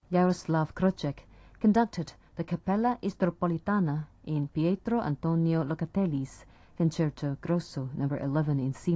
Jaroslav Krocek conducted the Cappella Istropolitana in Pietro Antonio Locatelli's Concerto Grosso No. 11 in C